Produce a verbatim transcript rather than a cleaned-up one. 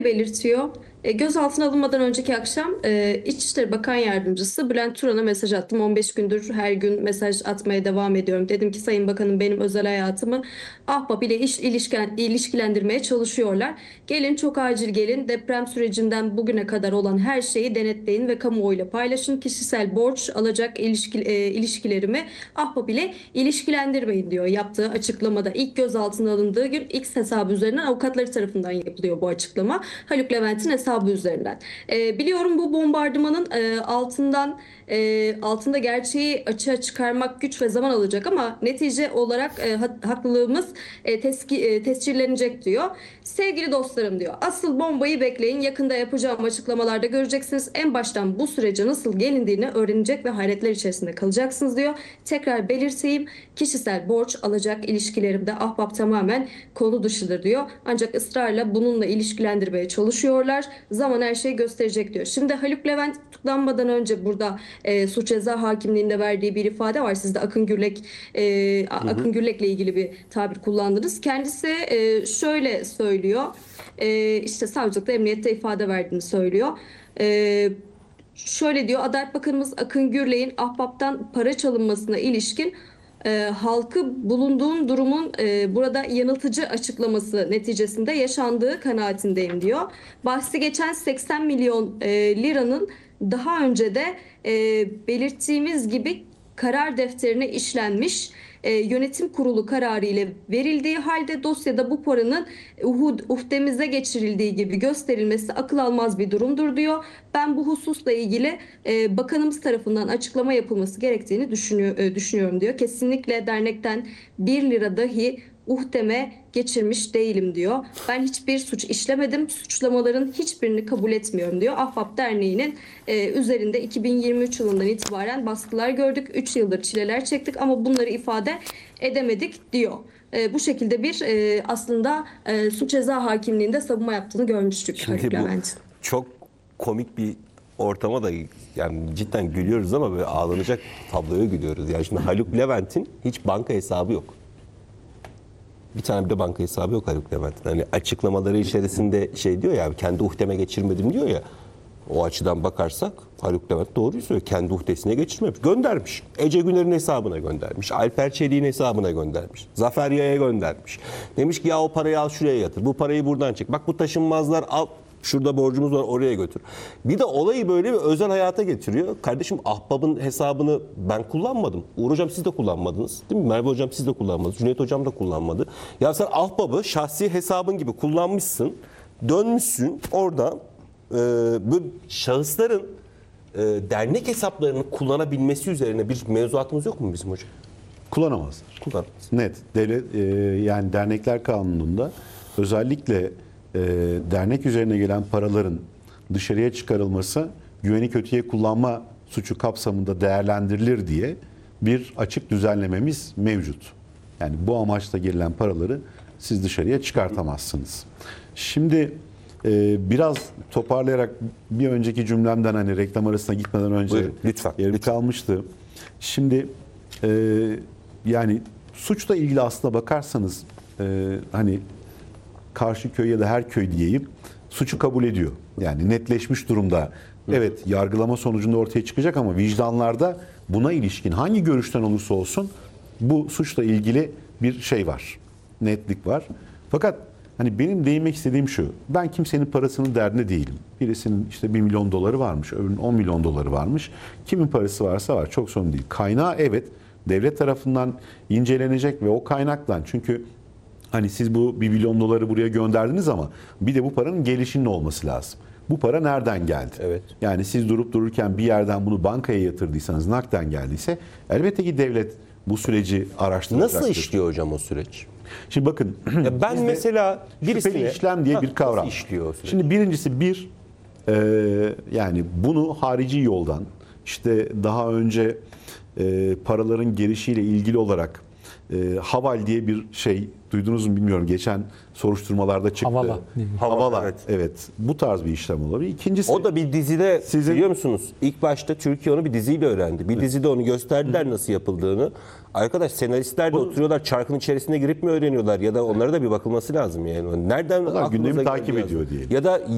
belirtiyor. E, gözaltına alınmadan önceki akşam e, İçişleri Bakan Yardımcısı Bülent Turan'a mesaj attım. on beş gündür her gün mesaj atmaya devam ediyorum. Dedim ki Sayın Bakanım, benim özel hayatımı Ahbap ile iş, ilişken, ilişkilendirmeye çalışıyorlar. Gelin, çok acil gelin. Deprem sürecinden bugüne kadar olan her şeyi denetleyin ve kamuoyuyla paylaşın. Kişisel borç alacak ilişki, e, ilişkilerimi Ahbap ile ilişkilendirmeyin diyor. Yaptığı açıklamada ilk gözaltına alındığı gün X hesabı üzerinden avukatları tarafından yapılıyor bu açıklama. Haluk Levent'in hesabı üzerinden. E, biliyorum bu bombardımanın e, altından e, altında gerçeği açığa çıkarmak güç ve zaman alacak ama netice olarak e, ha, haklılığımız e, teski, e, tescillenecek diyor. Sevgili dostlarım diyor, asıl bombayı bekleyin. Yakında yapacağım açıklamalarda göreceksiniz. En baştan bu sürece nasıl gelindiğini öğrenecek ve hayretler içerisinde kalacaksınız diyor. Tekrar belirteyim, kişisel borç alacak ilişkilerimde Ahbap tamamen konu dışıdır diyor. Ancak ısrarla bununla ilişkilendirmeye çalışıyorlar. Zaman her şeyi gösterecek diyor. Şimdi Haluk Levent tutuklanmadan önce burada e, suç ceza hakimliğinde verdiği bir ifade var. Siz de Akın Gürlek e, Akın Gürlek'le ilgili bir tabir kullandınız. Kendisi e, şöyle söylüyor. E, işte savcılıkta, emniyette ifade verdiğini söylüyor. E, Şöyle diyor, Adalet Bakanımız Akın Gürlek'in Ahbap'tan para çalınmasına ilişkin e, halkı bulunduğum durumun e, burada yanıltıcı açıklaması neticesinde yaşandığı kanaatindeyim diyor. Bahsi geçen seksen milyon e, liranın daha önce de e, belirttiğimiz gibi karar defterine işlenmiş, e, yönetim kurulu kararı ile verildiği halde dosyada bu paranın uhud, uhdemize geçirildiği gibi gösterilmesi akıl almaz bir durumdur diyor. Ben bu hususla ilgili e, bakanımız tarafından açıklama yapılması gerektiğini düşünüyor, e, düşünüyorum diyor. Kesinlikle dernekten bir lira dahi uhdeme geçirmiş değilim diyor. Ben hiçbir suç işlemedim. Suçlamaların hiçbirini kabul etmiyorum diyor. Ahbap Derneği'nin e, üzerinde iki bin yirmi üç yılından itibaren baskılar gördük. üç yıldır çileler çektik ama bunları ifade edemedik diyor. E, bu şekilde bir e, aslında e, suç ceza hakimliğinde savunma yaptığını görmüştük Şimdi Haluk bu Levent. çok komik bir ortama da yani cidden gülüyoruz ama böyle ağlanacak tabloya gülüyoruz. Yani şimdi Haluk Levent'in hiç banka hesabı yok. Bir tane de banka hesabı yok Haluk Levent'in. Hani açıklamaları içerisinde şey diyor ya, kendi uhdeme geçirmedim diyor ya. O açıdan bakarsak Haluk Levent doğruyu söylüyor. Kendi uhdesine geçirmemiş. Göndermiş. Ece Güner'in hesabına göndermiş. Alper Çelik'in hesabına göndermiş. Zafer Yay'a göndermiş. Demiş ki ya o parayı al şuraya yatır. Bu parayı buradan çek. Bak bu taşınmazlar al. Şurada borcumuz var, oraya götür. Bir de olayı böyle bir özel hayata getiriyor. Kardeşim, Ahbap'ın hesabını ben kullanmadım. Uğur Hocam siz de kullanmadınız. Değil mi? Merve Hocam siz de kullanmadınız. Cüneyt Hocam da kullanmadı. Ya sen Ahbap'ı şahsi hesabın gibi kullanmışsın. Dönmüşsün orada e, bu şahısların e, dernek hesaplarını kullanabilmesi üzerine bir mevzuatımız yok mu bizim hocam? Kullanamazlar. Kullanamaz. Net. Devlet e, yani dernekler kanununda özellikle e, dernek üzerine gelen paraların dışarıya çıkarılması güveni kötüye kullanma suçu kapsamında değerlendirilir diye bir açık düzenlememiz mevcut. Yani bu amaçla girilen paraları siz dışarıya çıkartamazsınız. Şimdi e, biraz toparlayarak bir önceki cümlemden, hani reklam arasına gitmeden önce Buyurun, lütfen, yarım lütfen. kalmıştı. Şimdi e, yani suçla ilgili aslına bakarsanız e, hani karşı köy ya da her köy diyeyim suçu kabul ediyor. Yani netleşmiş durumda. Evet, yargılama sonucunda ortaya çıkacak ama vicdanlarda buna ilişkin hangi görüşten olursa olsun bu suçla ilgili bir şey var. Netlik var. Fakat hani benim değinmek istediğim şu. Ben kimsenin parasının derdinde değilim. Birisinin işte bir milyon doları varmış, öbürünün on milyon doları varmış. Kimin parası varsa var. Çok sorun değil. Kaynağı evet devlet tarafından incelenecek ve o kaynaktan, çünkü hani siz bu bir milyon doları buraya gönderdiniz ama bir de bu paranın gelişinin olması lazım. Bu para nereden geldi? Evet. Yani siz durup dururken bir yerden bunu bankaya yatırdıysanız, nakden geldiyse elbette ki devlet bu süreci araştıracaktır. Nasıl işliyor hocam o süreç? Şimdi bakın. Ya ben bizde mesela birisine... şüpheli işlem diye Ha, bir kavram. nasıl işliyor o süreç? Şimdi birincisi bir e, yani bunu harici yoldan, işte daha önce e, paraların gelişiyle ilgili olarak e, Haval diye bir şey duydunuz mu bilmiyorum. Geçen soruşturmalarda çıktı. Havala. Havala. Evet. Evet. Bu tarz bir işlem olabilir. İkincisi O da bir dizide, Sizin- biliyor musunuz? İlk başta Türkiye onu bir diziyle öğrendi. Bir dizide onu gösterdiler nasıl yapıldığını. Arkadaş, senaristler de oturuyorlar, çarkın içerisine girip mi öğreniyorlar? Ya da onlara da bir bakılması lazım yani. Nereden Onlar aklınıza gündemi geldi takip yazın? ediyor diyelim. Ya da